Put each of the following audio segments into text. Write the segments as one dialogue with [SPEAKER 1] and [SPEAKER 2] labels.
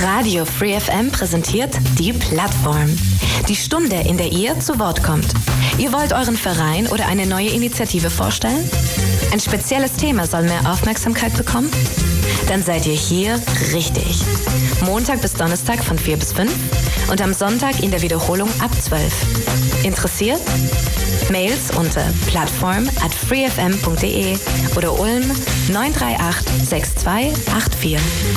[SPEAKER 1] Radio Free FM präsentiert die Plattform. Die Stunde, in der ihr zu Wort kommt. Ihr wollt euren Verein oder eine neue Initiative vorstellen? Ein spezielles Thema soll mehr Aufmerksamkeit bekommen? Dann seid ihr hier richtig. Montag bis Donnerstag von 4 bis 5 und am Sonntag in der Wiederholung ab 12. Interessiert? Mails unter plattform@freefm.de oder Ulm 938 6284.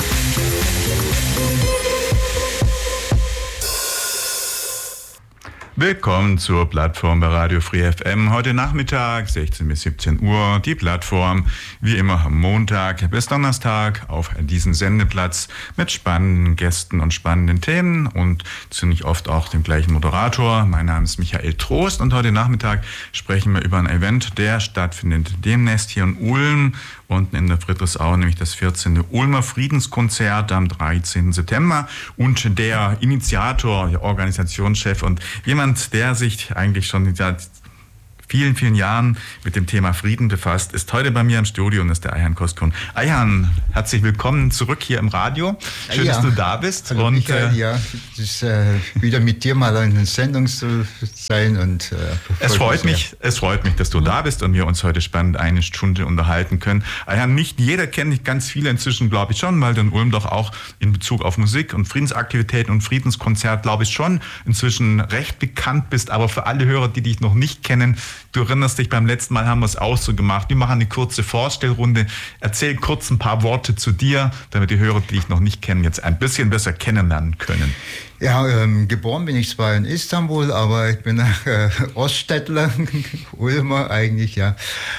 [SPEAKER 2] Willkommen zur Plattform bei Radio Free FM. Heute Nachmittag, 16 bis 17 Uhr, die Plattform, wie immer am Montag bis Donnerstag auf diesem Sendeplatz mit spannenden Gästen und spannenden Themen und ziemlich oft auch dem gleichen Moderator. Mein Name ist Michael Trost und heute Nachmittag sprechen wir über ein Event, der stattfindet demnächst hier in Ulm, unten in der Friedrichsau, nämlich das 14. Ulmer Friedenskonzert am 13. September. Und der Initiator, der Organisationschef und jemand, der sich eigentlich schon seit vielen, vielen Jahren mit dem Thema Frieden befasst, ist heute bei mir im Studio und ist der Ayhan Koskun. Ayhan, herzlich willkommen zurück hier im Radio. Schön, dass du da bist.
[SPEAKER 3] Hallo,
[SPEAKER 2] und
[SPEAKER 3] Michael, es ist wieder mit dir mal in der Sendung zu sein. Und
[SPEAKER 2] es freut mich, dass du da bist und wir uns heute spannend eine Stunde unterhalten können. Ayhan, nicht jeder kennt, ganz viele inzwischen, glaube ich schon, weil du in Ulm doch auch in Bezug auf Musik und Friedensaktivitäten und Friedenskonzert, glaube ich, schon inzwischen recht bekannt bist. Aber für alle Hörer, die dich noch nicht kennen, du erinnerst dich, beim letzten Mal haben wir es auch so gemacht. Wir machen eine kurze Vorstellrunde. Erzähl kurz ein paar Worte zu dir, damit die Hörer, die dich noch nicht kennen, jetzt ein bisschen besser kennenlernen können.
[SPEAKER 3] Ja, geboren bin ich zwar in Istanbul, aber ich bin Oststädtler, Ulmer eigentlich, ja.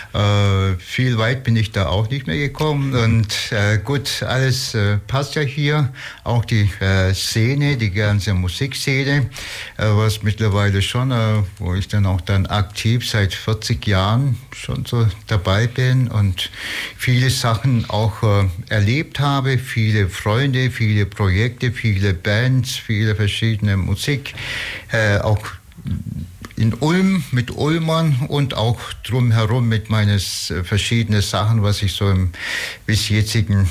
[SPEAKER 3] Viel weit bin ich da auch nicht mehr gekommen und gut, alles passt ja hier. Auch die Szene, die ganze Musikszene, was mittlerweile schon, wo ich dann auch aktiv seit 40 Jahren schon so dabei bin und viele Sachen auch erlebt habe, viele Freunde, viele Projekte, viele Bands, viele verschiedene Musik, auch in Ulm mit Ulmern und auch drumherum mit meines verschiedene Sachen, was ich so im bis jetzigen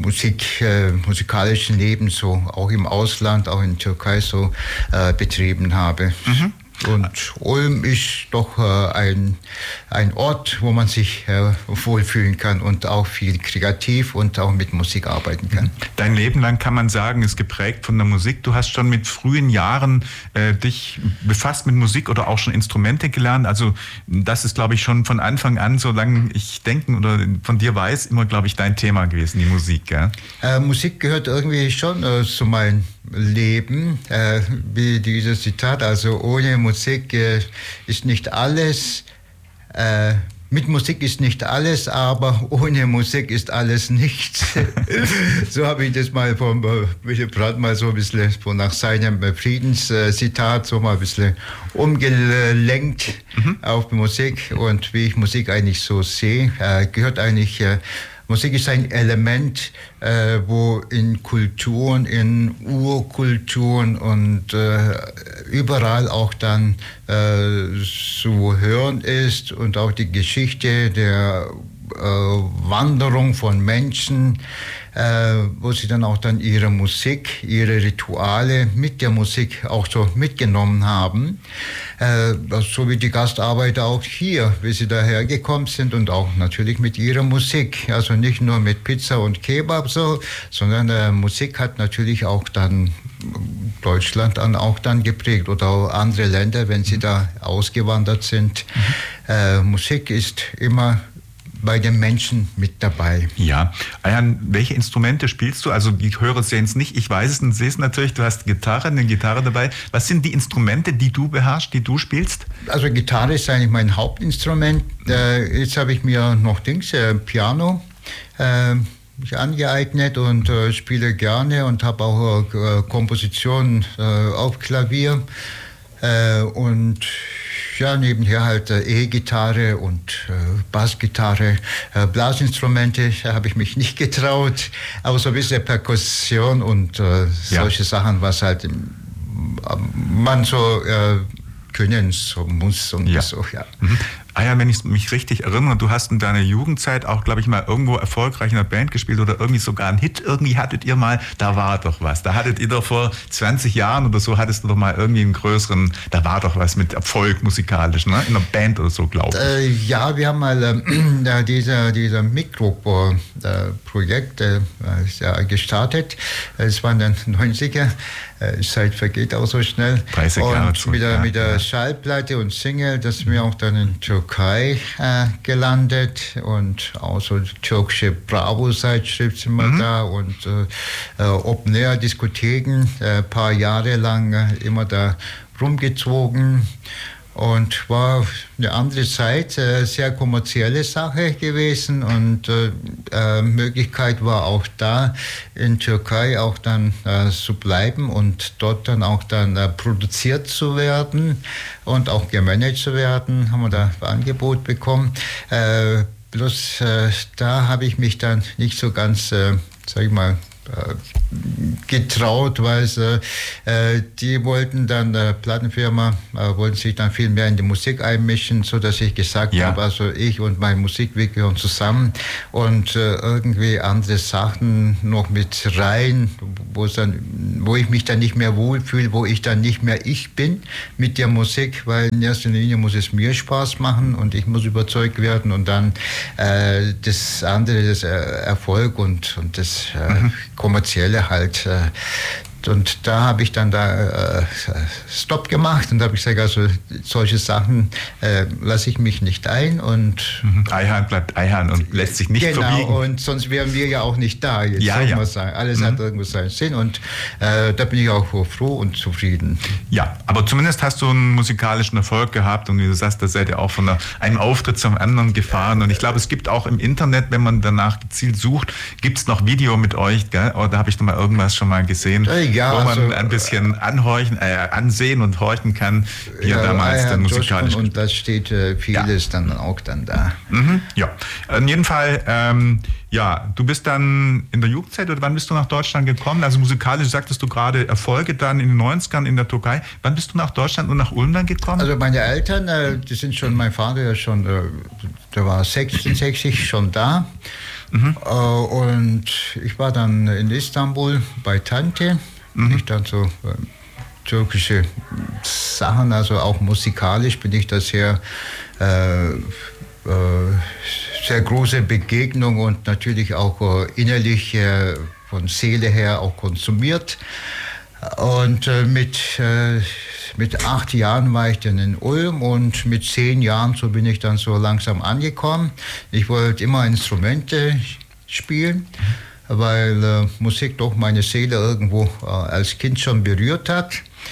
[SPEAKER 3] musikalischen Leben so auch im Ausland, auch in Türkei so betrieben habe. Mhm. Und Ulm ist doch ein Ort, wo man sich wohlfühlen kann und auch viel kreativ und auch mit Musik arbeiten kann.
[SPEAKER 2] Dein Leben lang, kann man sagen, ist geprägt von der Musik. Du hast schon mit frühen Jahren dich befasst mit Musik oder auch schon Instrumente gelernt. Also das ist, glaube ich, schon von Anfang an, solange ich denken oder von dir weiß, immer, glaube ich, dein Thema gewesen, die Musik. Gell?
[SPEAKER 3] Musik gehört irgendwie schon zu meinem Leben, wie dieses Zitat, also ohne Musik ist nicht alles, mit Musik ist nicht alles, aber ohne Musik ist alles nichts. So habe ich das mal vom Willy Brandt mal so ein bisschen nach seinem Friedenszitat so mal ein bisschen umgelenkt auf Musik und wie ich Musik eigentlich so sehe, gehört eigentlich Musik ist ein Element, wo in Kulturen, in Urkulturen und überall auch dann zu hören ist und auch die Geschichte der Wanderung von Menschen, wo sie dann auch dann ihre Musik, ihre Rituale mit der Musik auch so mitgenommen haben. So wie die Gastarbeiter auch hier, wie sie dahergekommen sind und auch natürlich mit ihrer Musik. Also nicht nur mit Pizza und Kebab so, sondern Musik hat natürlich auch dann Deutschland auch dann geprägt oder auch andere Länder, wenn sie da ausgewandert sind. Musik ist immer bei den Menschen mit dabei.
[SPEAKER 2] Ja. Ayhan, welche Instrumente spielst du? Also die Hörer sehen es nicht, ich weiß es und sehe es natürlich. Du hast eine Gitarre dabei. Was sind die Instrumente, die du beherrschst, die du spielst?
[SPEAKER 3] Also Gitarre ist eigentlich mein Hauptinstrument. Jetzt habe ich mir noch Piano angeeignet und spiele gerne und habe auch Kompositionen auf Klavier und ja, nebenher halt E-Gitarre und Bassgitarre, Blasinstrumente habe ich mich nicht getraut, aber so ein bisschen Perkussion und solche Sachen, was halt man so können so muss und so, ja.
[SPEAKER 2] Ah ja, wenn ich mich richtig erinnere, du hast in deiner Jugendzeit auch, glaube ich, mal irgendwo erfolgreich in einer Band gespielt oder irgendwie sogar einen Hit. Irgendwie hattet ihr mal, da war doch was. Da hattet ihr doch vor 20 Jahren oder so, hattest du doch mal irgendwie einen größeren, da war doch was mit Erfolg musikalisch, ne? In einer Band oder so, glaube ich.
[SPEAKER 3] Ja, wir haben mal dieser Mikro-Projekt gestartet. Es waren dann 90er. Zeit vergeht auch so schnell.
[SPEAKER 2] 30 Jahre zurück,
[SPEAKER 3] mit der Schallplatte und Single, das sind wir auch dann in Türkei gelandet und auch so türkische Bravo-Zeitschrift sind wir da und Open-Air-Diskotheken, paar Jahre lang immer da rumgezogen. Und war eine andere Zeit, sehr kommerzielle Sache gewesen und Möglichkeit war auch da in Türkei auch dann zu bleiben und dort dann auch dann produziert zu werden und auch gemanagt zu werden, haben wir da ein Angebot bekommen. Bloß da habe ich mich dann nicht so ganz, sag ich mal, getraut, weil die wollten dann, Plattenfirma, wollten sich dann viel mehr in die Musik einmischen, so dass ich gesagt habe, also ich und meine Musik, wir gehören zusammen und irgendwie andere Sachen noch mit rein, wo ich mich dann nicht mehr wohlfühle, wo ich dann nicht mehr ich bin mit der Musik, weil in erster Linie muss es mir Spaß machen und ich muss überzeugt werden und dann das andere, das Erfolg und das Kommerzielle halt. Und da habe ich dann Stopp gemacht und habe gesagt, also solche Sachen lasse ich mich nicht ein. Und
[SPEAKER 2] Eihahn bleibt Eihahn und lässt sich nicht verbiegen.
[SPEAKER 3] Genau, und sonst wären wir ja auch nicht da. Jetzt mal sagen. Alles hat irgendwo seinen Sinn und da bin ich auch froh und zufrieden.
[SPEAKER 2] Ja, aber zumindest hast du einen musikalischen Erfolg gehabt und wie du sagst, da seid ihr auch von einem Auftritt zum anderen gefahren. Und ich glaube, es gibt auch im Internet, wenn man danach gezielt sucht, gibt es noch Video mit euch, gell? Oh, da habe ich noch mal irgendwas schon mal gesehen. Wo man ein bisschen ansehen und horchen kann, wie er damals dann musikalisch...
[SPEAKER 3] Und das steht vieles dann auch dann da.
[SPEAKER 2] Ja, in jedem Fall, du bist dann in der Jugendzeit oder wann bist du nach Deutschland gekommen? Also musikalisch sagtest du gerade Erfolge dann in den 90ern in der Türkei. Wann bist du nach Deutschland und nach Ulm dann gekommen?
[SPEAKER 3] Also meine Eltern, die sind schon, mein Vater ja schon, der war 66 schon da. Und ich war dann in Istanbul bei Tante. Ich dann so türkische Sachen, also auch musikalisch bin ich da sehr große Begegnung und natürlich auch innerlich von Seele her auch konsumiert. Und mit 8 Jahren war ich dann in Ulm und mit 10 Jahren so bin ich dann so langsam angekommen. Ich wollte immer Instrumente spielen, weil Musik doch meine Seele irgendwo als Kind schon berührt hat.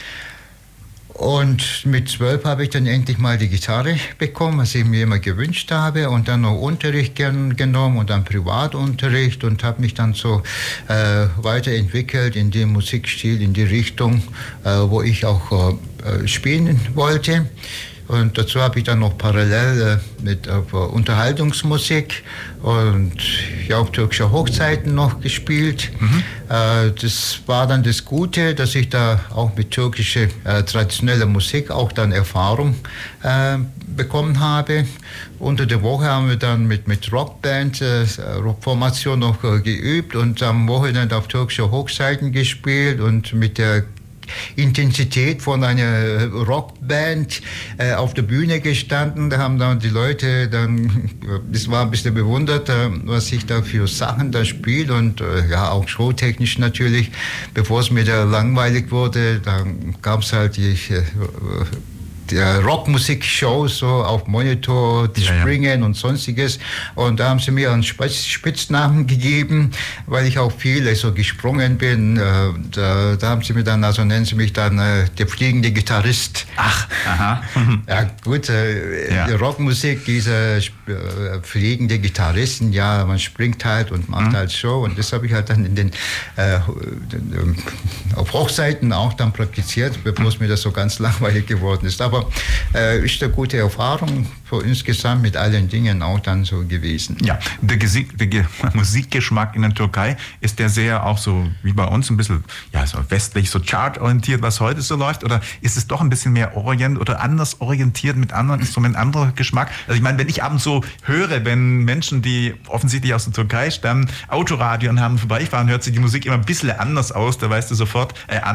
[SPEAKER 3] Und mit 12 habe ich dann endlich mal die Gitarre bekommen, was ich mir immer gewünscht habe, und dann noch Unterricht genommen und dann Privatunterricht und habe mich dann so weiterentwickelt in den Musikstil, in die Richtung, wo ich auch spielen wollte. Und dazu habe ich dann noch parallel mit Unterhaltungsmusik und auf türkische Hochzeiten noch gespielt. Das war dann das Gute, dass ich da auch mit türkischer traditioneller Musik auch dann Erfahrung bekommen habe. Unter der Woche haben wir dann mit Rockband, Rockformation noch geübt und am Wochenende auf türkische Hochzeiten gespielt und mit der Intensität von einer Rockband auf der Bühne gestanden. Da haben dann die Leute das war ein bisschen bewundert, was ich da für Sachen da spiele und auch showtechnisch natürlich. Bevor es mir da langweilig wurde, dann gab es halt die Rockmusik-Show so auf Monitor, die Springen und sonstiges. Und da haben sie mir einen Spitznamen gegeben, weil ich auch viel so gesprungen bin. Da haben sie mir dann, also nennen sie mich dann der fliegende Gitarrist.
[SPEAKER 2] Ach, aha.
[SPEAKER 3] Ja gut, die Rockmusik, diese fliegende Gitarristen, ja, man springt halt und macht halt Show. Und das habe ich halt dann in den auf Hochzeiten auch dann praktiziert, bevor es mir das so ganz langweilig geworden ist. Aber Aber ist eine gute Erfahrung für insgesamt mit allen Dingen auch dann so gewesen.
[SPEAKER 2] Ja, der Musikgeschmack in der Türkei, ist der sehr auch so wie bei uns ein bisschen so westlich, so chartorientiert, was heute so läuft? Oder ist es doch ein bisschen mehr oder anders orientiert mit anderen Instrumenten, anderer Geschmack? Also ich meine, wenn ich abends so höre, wenn Menschen, die offensichtlich aus der Türkei stammen, Autoradio und haben vorbeifahren, hört sich die Musik immer ein bisschen anders aus, da weißt du sofort,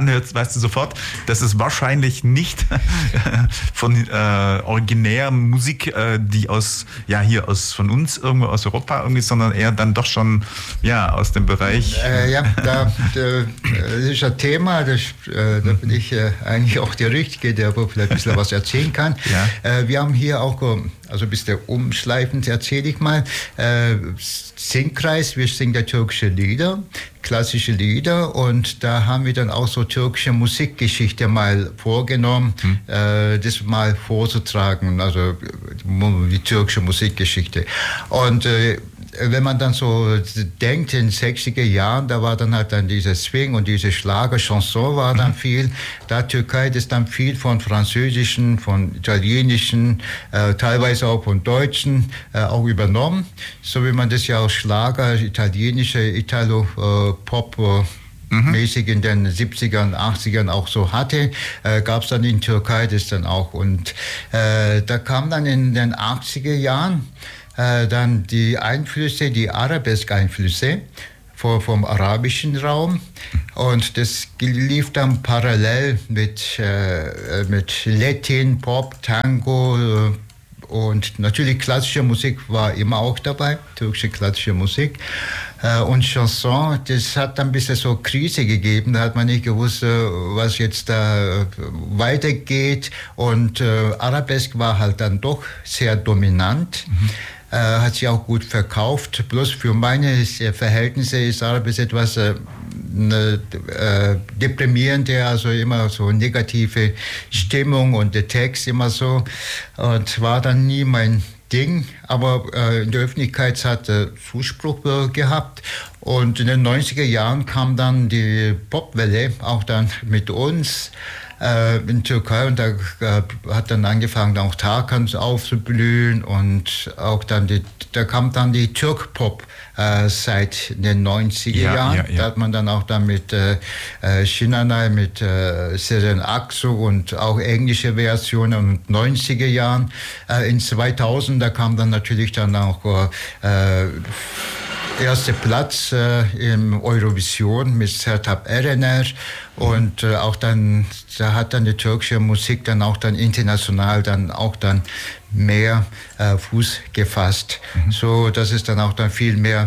[SPEAKER 2] dass es wahrscheinlich nicht von originärer Musik, die von uns irgendwo aus Europa irgendwie, sondern eher dann doch schon aus dem Bereich.
[SPEAKER 3] Das ist ein Thema, da bin ich eigentlich auch der Richtige, der vielleicht ein bisschen was erzählen kann. Ja. Wir haben hier auch, also ein bisschen umschleifend erzähle ich mal, Singkreis, wir singen da türkische Lieder, klassische Lieder, und da haben wir dann auch so türkische Musikgeschichte mal vorgenommen, das mal vorzutragen, also die türkische Musikgeschichte. Und wenn man dann so denkt, in den 60er Jahren, da war dann halt dann diese Swing und diese Schlager-Chanson war dann viel. Da Türkei ist dann viel von französischen, von italienischen, teilweise auch von deutschen auch übernommen. So wie man das ja aus Schlager, italienische Italo-Pop mäßig in den 70ern, 80ern auch so hatte, gab es dann in Türkei das dann auch. Und da kam dann in den 80er Jahren dann die Einflüsse, die Arabesk-Einflüsse vom arabischen Raum, und das lief dann parallel mit Latin, Pop, Tango, und natürlich klassische Musik war immer auch dabei, türkische klassische Musik. Und Chanson, das hat dann ein bisschen so Krise gegeben, da hat man nicht gewusst, was jetzt da weitergeht, und Arabesk war halt dann doch sehr dominant. Hat sich auch gut verkauft. Bloß für meine Verhältnisse ist Arabesk etwas deprimierende, also immer so negative Stimmung und der Text immer so. Und war dann nie mein Ding, aber in der Öffentlichkeit hat Zuspruch gehabt. Und in den 90er Jahren kam dann die Popwelle auch dann mit uns in Türkei, und da hat dann angefangen, auch Tarkan aufzublühen, und auch dann da kam dann die Türk-Pop seit den 90er Jahren. Da hat man dann auch dann mit Şinanay, mit Sezen Aksu und auch englische Versionen und 90er Jahren. In 2000, da kam dann natürlich dann auch erster Platz im Eurovision mit Sertab Erener, und auch dann, da hat dann die türkische Musik dann auch dann international dann auch dann mehr Fuß gefasst, so dass es dann auch dann viel mehr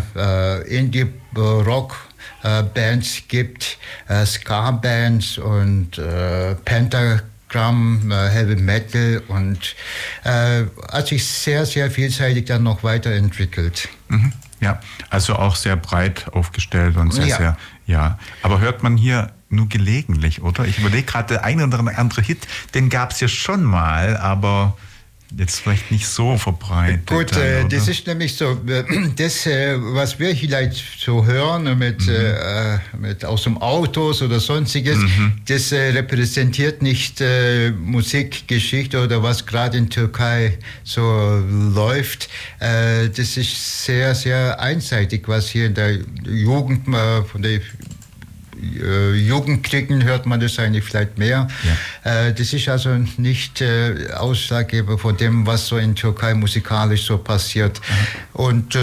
[SPEAKER 3] Indie-Rock-Bands gibt, Ska-Bands und Pentagram, Heavy Metal, und hat sich sehr, sehr vielseitig dann noch weiterentwickelt.
[SPEAKER 2] Ja, also auch sehr breit aufgestellt und sehr. Aber hört man hier nur gelegentlich, oder? Ich überlege gerade, der eine oder andere Hit, den gab es ja schon mal, aber jetzt vielleicht nicht so verbreitet.
[SPEAKER 3] Gut, das ist nämlich so, das, was wir vielleicht so hören mit aus dem Autos oder sonstiges, das repräsentiert nicht Musikgeschichte oder was gerade in Türkei so läuft. Das ist sehr, sehr einseitig, was hier in der Jugend von der Jugendkriegen hört man das eigentlich vielleicht mehr. Das ist also nicht Ausschlaggeber von dem, was so in Türkei musikalisch so passiert. Und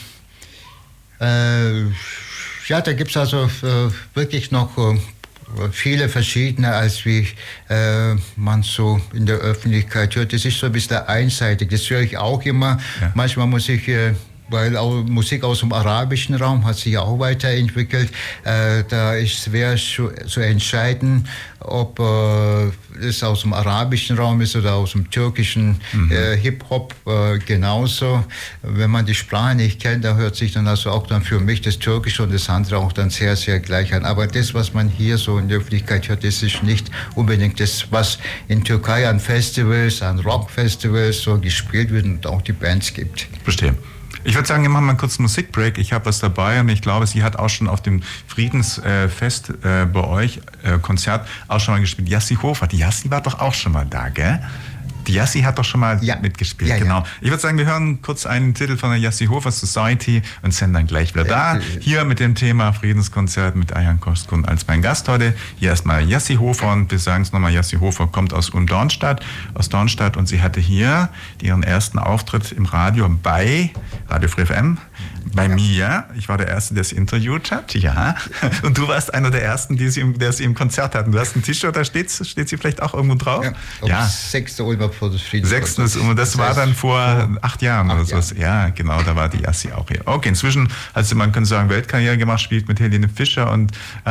[SPEAKER 3] da gibt es also wirklich noch viele verschiedene, als wie man so in der Öffentlichkeit hört. Das ist so ein bisschen einseitig. Das höre ich auch immer. Manchmal muss ich weil auch Musik aus dem arabischen Raum hat sich auch weiterentwickelt. Da ist es schwer zu entscheiden, ob es aus dem arabischen Raum ist oder aus dem türkischen Hip-Hop genauso. Wenn man die Sprache nicht kennt, da hört sich dann also auch dann für mich das Türkische und das andere auch dann sehr, sehr gleich an. Aber das, was man hier so in der Öffentlichkeit hört, das ist nicht unbedingt das, was in Türkei an Festivals, an Rockfestivals so gespielt wird und auch die Bands gibt.
[SPEAKER 2] Verstehe. Ich würde sagen, wir machen mal kurz einen Musikbreak. Ich habe was dabei und ich glaube, sie hat auch schon auf dem Friedensfest bei euch, Konzert, auch schon mal gespielt. Jassi Hofer. Die Jassi war doch auch schon mal da, gell? Die Jassi hat doch schon mal mitgespielt, ja, genau. Ja. Ich würde sagen, wir hören kurz einen Titel von der Jassi Hofer Society und sind dann gleich wieder da. Hier mit dem Thema Friedenskonzert mit Ayan Koskun als mein Gast heute. Hier erstmal Jassi Hofer und wir sagen es nochmal, Jassi Hofer kommt aus Dornstadt und sie hatte hier ihren ersten Auftritt im Radio bei Radio Free FM. Bei mir, ich war der Erste, der sie interviewt hat, ja. Und du warst einer der Ersten, der sie im Konzert hatten. Du hast einen T-Shirt, da steht sie vielleicht auch irgendwo drauf?
[SPEAKER 3] Ja. 6. Ulmer vor des Friedens.
[SPEAKER 2] 6. Das war dann vor 8 Jahren oder so. Ja, genau, da war die Jassi auch hier. Okay, inzwischen hat sie, man kann sagen, Weltkarriere gemacht, spielt mit Helene Fischer und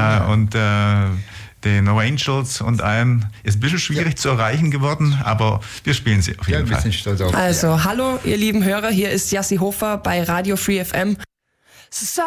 [SPEAKER 2] den No Angels und allem. Ist ein bisschen schwierig zu erreichen geworden, aber wir spielen sie auf jeden Fall.
[SPEAKER 3] Wir sind stolz auf.
[SPEAKER 4] Also, hallo ihr lieben Hörer, hier ist Jassi Hofer bei Radio Free FM.